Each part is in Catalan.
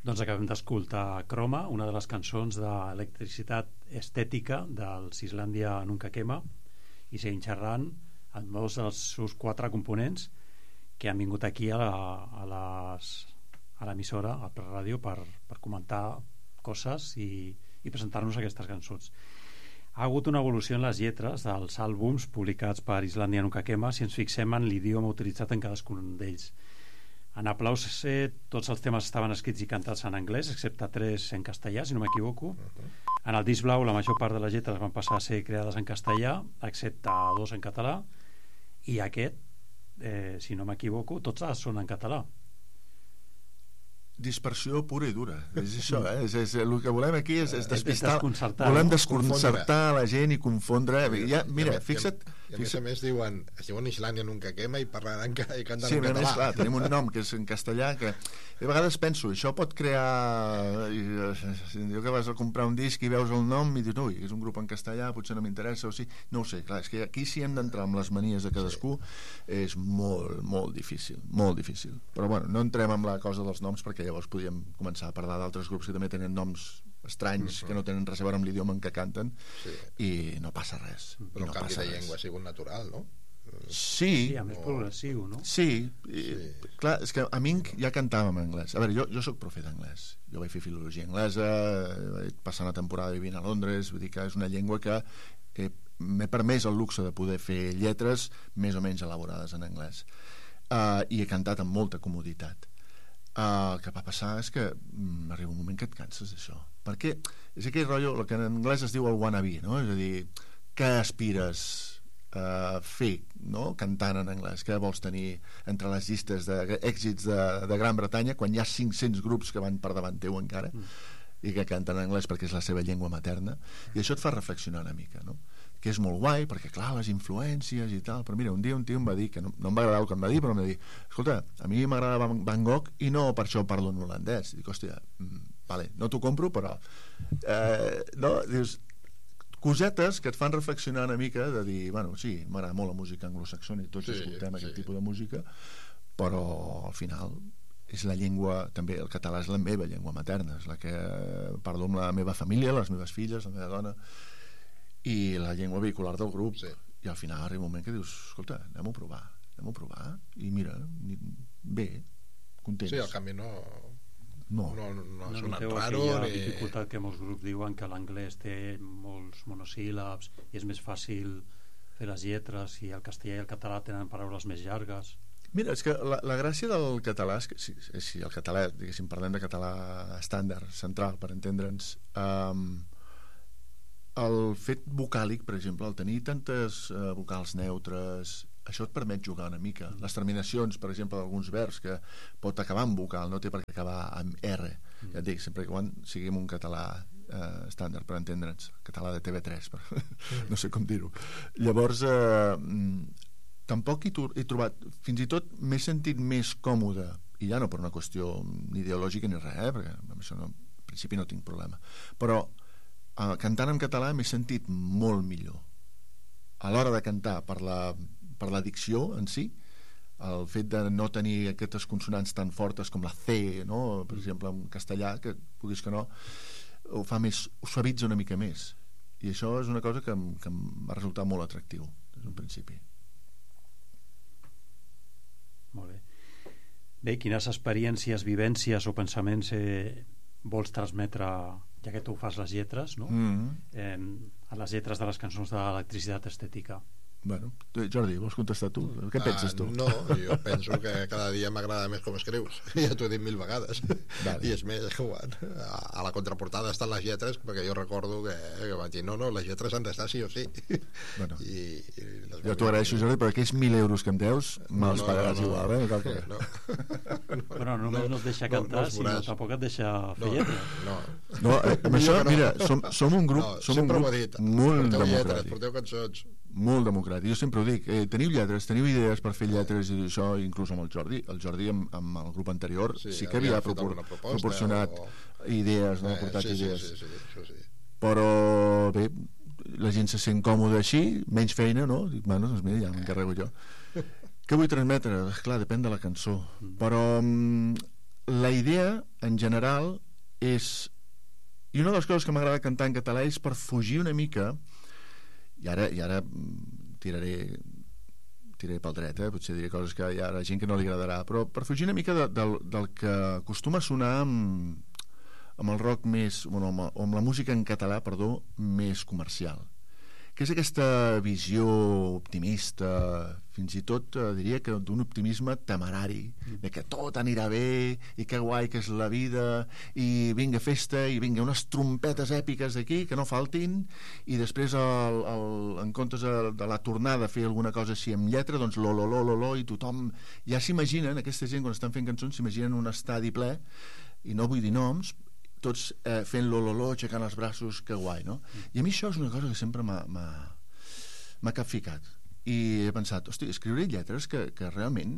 Doncs acabem d'escoltar Croma, una de les cançons d'Electricitat Estètica dels Islàndia Nunca Quema, i seguim xerrant amb dos dels seus 4 components que han vingut aquí a l'emissora, a la ràdio, per comentar coses i presentar-nos aquestes cançons. Ha hagut una evolució en les lletres dels àlbums publicats per Islàndia Nunca Quema si ens fixem en l'idioma utilitzat en cadascun d'ells. En Aplausos tots els temes estaven escrits i cantats en anglès, excepte 3 en castellà, si no m'equivoco. En el disc blau la major part de les lletres van passar a ser creades en castellà, excepte 2 en català, i aquest, si no m'equivoco, tots són en català. Dispersió pura i dura, és això, el que volem aquí és despistar, volem no? desconcertar la gent i confondre. Mira, fixa't, a més es diuen Islàndia Nunca Quema i parlen i canten sí, en català. Més, clar, tenim un nom que és en castellà que de vegades penso, això pot crear jo que vas a comprar un disc i veus el nom i dius, ui, és un grup en castellà, potser no m'interessa o sí, no ho sé, clar, és que aquí si hem d'entrar amb les manies de cadascú és molt, molt difícil, però bueno, no entrem amb la cosa dels noms perquè llavors podríem començar a parlar d'altres grups que també tenen noms estranys que no tenen res a veure amb l'idioma en què canten i no passa res. Però el canvi de llengua ha sigut natural, no? Sí, a més progressiu, no? Sí. Clar, és que a Mink ja cantàvem en anglès. A veure, jo soc profe d'anglès, jo vaig fer filologia anglesa, vaig passar una temporada vivint a Londres, vull dir que és una llengua que m'he permès el luxe de poder fer lletres més o menys elaborades en anglès, i he cantat amb molta comoditat. El que va passar és que arriba un moment que et canses d'això, perquè és aquell rotllo, el que en anglès es diu el wannabe, no? És a dir, què aspires a fer, no? Cantant en anglès, què vols tenir entre les llistes d'èxits de Gran Bretanya quan hi ha 500 grups que van per davant teu encara i que canten en anglès perquè és la seva llengua materna, i això et fa reflexionar una mica, no? Que és molt guai, perquè clar, les influències i tal, però mira, un dia un tio em va dir que no em va agradar el que em va dir, però em va dir, escolta, a mi m'agrada Van Gogh i no per això parlo en holandès. Dic, hòstia, vale, no t'ho compro, però no, dius, cosetes que et fan reflexionar una mica de dir, bueno, sí, m'agrada molt la música anglosaxona i tots escoltem aquest tipus de música, però al final és la llengua, també el català és la meva llengua materna, és la que parlo amb la meva família, les meves filles, la meva dona, i la llengua vehicular del grup, i al final arriba un moment que dius, escolta, anem-ho a provar, i mira, bé, contents. Sí, el canvi no ha sonat raro. La dificultat que molts grups diuen que l'anglès té molts monosíl·labs i és més fàcil fer les lletres, i el castellà i el català tenen paraules més llargues. Mira, és que la gràcia del català és que si el català, diguéssim, parlem de català estàndard, central, per entendre'ns, el fet vocàlic, per exemple, el tenir tantes vocals neutres, això et permet jugar una mica. Les terminacions, per exemple, d'alguns verbs que pot acabar amb vocal, no té per què acabar amb R. Ja et dic, sempre que quan siguem un català estàndard, per entendre'ns, català de TV3, no sé com dir-ho. Llavors, tampoc he trobat, fins i tot m'he sentit més còmode, i ja no per una qüestió ni ideològica ni res, perquè amb això en principi no tinc problema, però cantant en català m'he sentit molt millor a l'hora de cantar per la dicció en si, el fet de no tenir aquestes consonants tan fortes com la C, no? Per exemple en castellà, que puguis que no, ho fa més, ho suavitza una mica més, i això és una cosa que em va resultar molt atractiu des d'un principi. Molt bé. Bé, quines experiències, vivències o pensaments vols transmetre, ja que tu fas les lletres, no? A les lletres de les cançons d'Electricitat Estètica? Bueno, Jordi, vols contestar tu? Què penses tu? No, jo penso que cada dia m'agrada més com escrius. Ja t'ho he dit 1000 vegades. Vale. I és més, a la contraportada estan les lletres, perquè jo recordo que vaig dir, no, les lletres han d'estar sí o sí. Bueno, jo t'ho agraeixo, Jordi, però aquells 1.000 euros que em deus me'ls pagaràs igual, Però només no et deixa cantar, sinó tampoc et deixa fer lletres. No, amb això, mira, som un grup molt democràtic. Porteu cançons. Molt democràtic, jo sempre ho dic, teniu lletres, teniu idees per fer lletres, i això inclús amb el Jordi amb el grup anterior sí que havia proporcionat idees, no? Portat idees, però bé, la gent se sent còmoda així, menys feina, no? Dic, bueno, doncs mira, ja m'encarrego jo. Què vull transmetre? Clar, depèn de la cançó, però la la idea en general és, i una de les coses que m'agrada cantar en català és per fugir una mica, i ara tiraré pel dret, potser diré coses que hi ha gent que no li agradarà, però per fugir una mica del que acostuma a sonar amb el rock més, bueno, amb la música en català, perdó, més comercial, que és aquesta visió optimista, fins i tot diria que d'un optimisme temerari, de que tot anirà bé i que guai que és la vida i vinga festa i vinga unes trompetes èpiques d'aquí que no faltin, i després en comptes de la tornada a fer alguna cosa així amb lletra, doncs lo, i tothom ja s'imaginen, aquesta gent quan estan fent cançons s'imaginen un estadi ple, i no vull dir noms, tots fent l'ololó, aixecant els braços, que guai, no? I a mi això és una cosa que sempre m'ha capficat, i he pensat, hosti, escriuré lletres que realment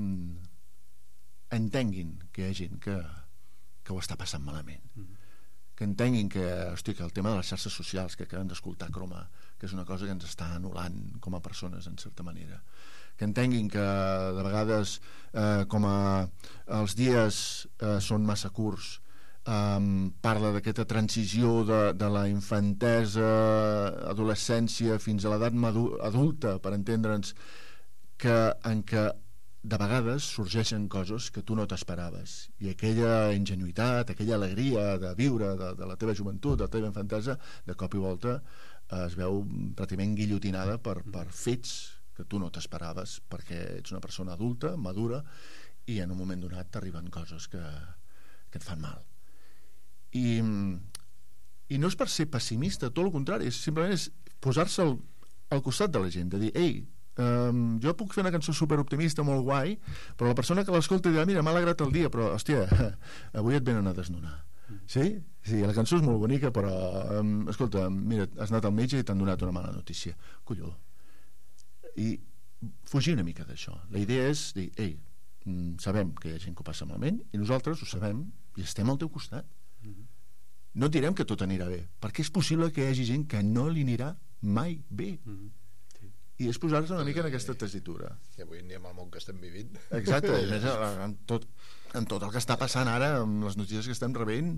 entenguin que hi ha gent que ho està passant malament, que entenguin que, hosti, que el tema de les xarxes socials que acabem d'escoltar Croma, que és una cosa que ens està anul·lant com a persones en certa manera, que entenguin que de vegades com els dies són massa curts, parla d'aquesta transició de la infantesa, adolescència fins a l'edat adulta, per entendre'ns, en què de vegades sorgeixen coses que tu no t'esperaves, i aquella ingenuïtat, aquella alegria de viure de la teva joventut, de la teva infantesa, de cop i volta es veu pràcticament guillotinada per fets que tu no t'esperaves, perquè ets una persona adulta, madura, i en un moment donat t'arriben coses que et fan mal. I no és per ser pessimista, tot el contrari, simplement és posar-se al costat de la gent, de dir, ei, jo puc fer una cançó superoptimista, molt guai, però la persona que l'escolta dirà, mira, m'ha alegrat el dia, però, hòstia, avui et venen a desnonar. Sí? Sí, la cançó és molt bonica, però, escolta, mira, has anat al metge i t'han donat una mala notícia. Colló. I fugir una mica d'això. La idea és dir, ei, sabem que hi ha gent que ho passa malament, i nosaltres ho sabem, i estem al teu costat. No et direm que tot anirà bé, perquè és possible que hi hagi gent que no li anirà mai bé. I és posar-se una mica en aquesta tessitura. I avui en dia amb el món que estem vivint. Exacte, i més en tot el que està passant ara, amb les notícies que estem rebent,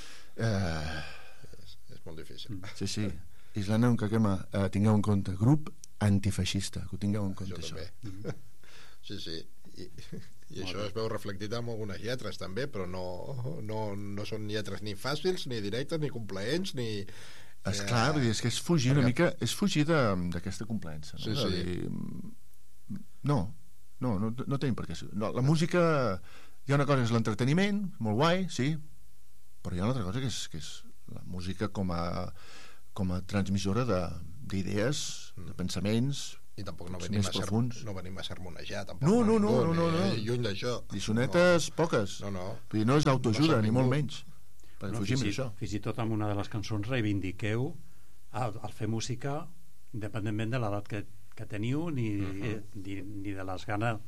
és molt difícil. Sí. Islàndia Unkakema, tingueu en compte, grup antifeixista, que ho tingueu en compte, això. Sí. I això es veu reflectit en algunes lletres també, però no són lletres ni fàcils, ni directes, ni complaents, ni... Esclar, és que és fugir una mica, és fugir d'aquesta complaença, no? Sí. No tenim per què ser. No, la música, hi ha una cosa que és l'entreteniment, molt guai, sí, però hi ha una altra cosa que és la música com a transmissora d'idees, de pensaments, i tampoc no venim a sermonejar tampoc. No. Lluny d'això. Lliçonetes poques. No és d'autoajuda, ni molt menys. Fins i tot amb una de les cançons reivindiqueu al fer música, independentment de l'edat que teniu, ni de les ganes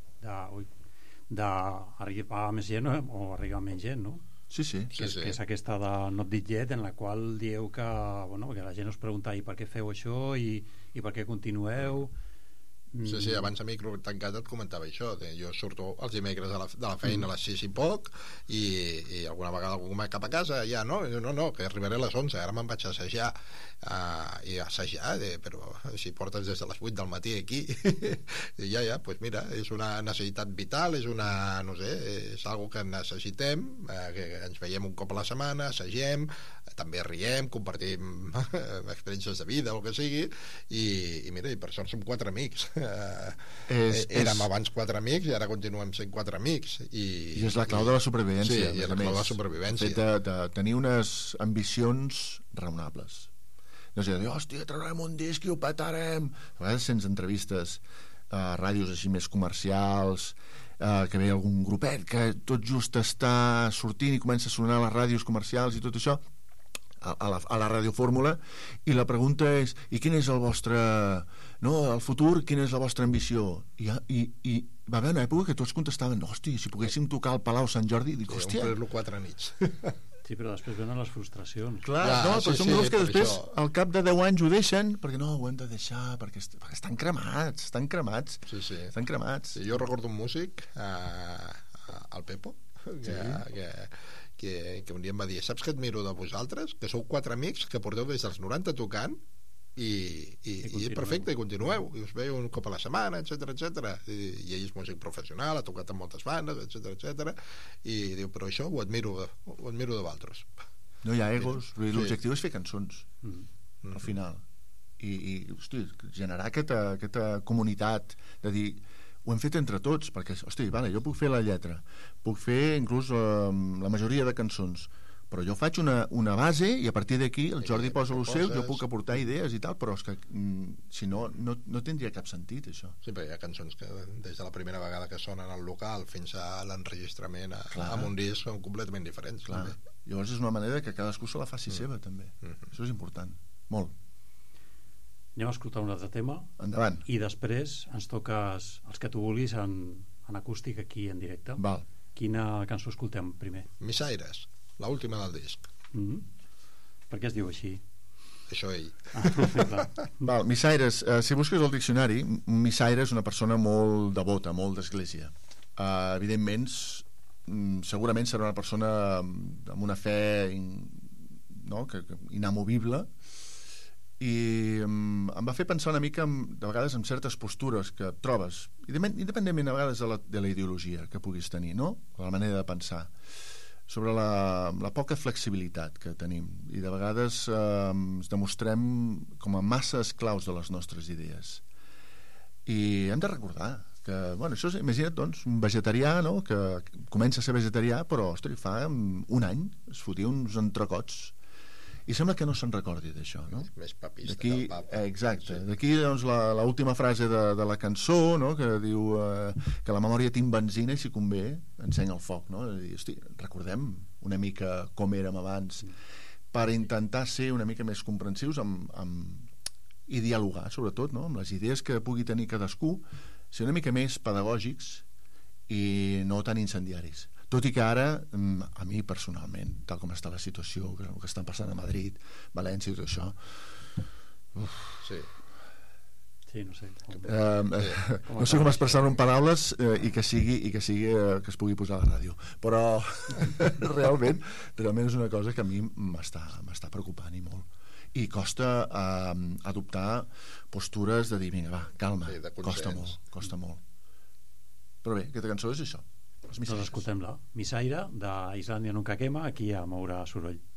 d'arribar a més gent o arribar a menys gent, no? Sí. Que és aquesta de Not Dit Yet, en la qual dieu que la gent us pregunta i per què feu això i per què continueu. Sí, abans a micro tancat et comentava això, jo surto els dimecres de la feina a les 6 i poc i alguna vegada algú va cap a casa ja, no, que arribaré a les 11, ara me'n vaig a assajar i assajar, però si portes des de les 8 del matí aquí i ja, doncs mira, és una necessitat vital, és una, no sé, és algo que necessitem, que ens veiem un cop a la setmana, assagem, també riem, compartim experiències de vida o el que sigui, i mira, i per sort som 4 amics. Érem abans 4 amics i ara continuem sent 4 amics, i és la clau de la supervivència. Sí, és la clau de la supervivència, el fet de tenir unes ambicions raonables. No sé, hòstia, traurem un disc i ho petarem. A vegades sents entrevistes a ràdios així més comercials, que ve algun grupet que tot just està sortint i comença a sonar a les ràdios comercials i tot això, a la radiofórmula, i la pregunta és, i quin és el vostre, el futur, quina és la vostra ambició? I va haver una època que tots contestaven, hòstia, si poguéssim tocar al Palau Sant Jordi, dic, hòstia, omplir-lo 4 nits. Sí, però després venen les frustracions. Clar, però són grups que després al cap de 10 anys ho deixen, perquè no, ho hem de deixar, perquè estan cremats. Sí. Estan cremats. Jo recordo un músic, el Pepo, que un dia em va dir, saps que et miro de vosaltres? Que sou 4 amics que porteu des dels 90 tocant i perfecte, i continueu, i us veieu un cop a la setmana, etc. I ell és músic professional, ha tocat en moltes bandes, etc. I diu, però això ho admiro de vosaltres. No hi ha egos, l'objectiu és fer cançons al final i hosti, generar aquesta comunitat de dir, ho hem fet entre tots, perquè, hosti, vale, jo puc fer la lletra, puc fer inclús la majoria de cançons, però jo faig una base i a partir d'aquí el Jordi posa el seu, jo puc aportar idees i tal, però és que si no tindria cap sentit, això. Sí, perquè hi ha cançons que des de la primera vegada que sonen al local fins a l'enregistrament amb un disc són completament diferents. També. Llavors és una manera que cadascú se la faci seva, també. Això és important, molt. Anem a escoltar un altre tema. Endavant. I després ens toques els que tu vulguis en acústic aquí en directe. Val. Quina cançó escoltem primer? Missaires, l'última del disc. Per què es diu així? Això ell. Val, missaires, si busques el diccionari, un missaire és una persona molt devota, molt d'església. Evidentment, segurament serà una persona amb una fe inamovible, i em va fer pensar una mica de vegades en certes postures que trobes, independentment a vegades de la ideologia que puguis tenir, no? La manera de pensar, sobre la poca flexibilitat que tenim, i de vegades ens demostrem com a massa esclaus de les nostres idees, i hem de recordar que, bueno, això és, imagina't, doncs, un vegetarià, no?, que comença a ser vegetarià, però, ostres, fa un any es fotia uns entrecots i sembla que no se'n recordi d'això, no? Més papista que el papa. Exacte. Sí. D'aquí, doncs, l'última frase de la cançó, no?, que diu que la memòria tinc benzina i si convé encén el foc, no? I, hosti, recordem una mica com érem abans per intentar ser una mica més comprensius i dialogar, sobretot, no?, amb les idees que pugui tenir cadascú, ser una mica més pedagògics i no tan incendiaris. Tot i que ara, a mi personalment, tal com està la situació, el que estan passant a Madrid, València i tot això, Sí, no sé. No sé com expressar-ho en paraules i que es pugui posar a la ràdio. Però realment és una cosa que a mi m'està preocupant i molt. I costa adoptar postures de dir, vinga, va, calma, costa molt. Però bé, aquesta cançó és això. Doncs escoltem-la. Missaire, d'Islàndia nunca quema, aquí a Moure Soroll.